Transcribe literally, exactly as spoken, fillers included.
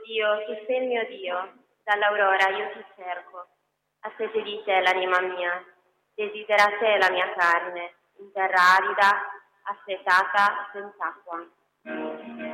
Dio, tu sei il mio Dio, dall'aurora io ti cerco. Ha sete di te l'anima mia, desidera te la mia carne, in terra arida, assetata, senza acqua.